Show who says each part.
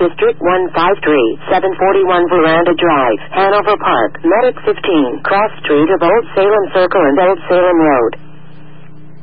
Speaker 1: District 153, 741 Veranda Drive, Hanover Park, Medic 15, Cross Street of Old Salem Circle and Old Salem Road.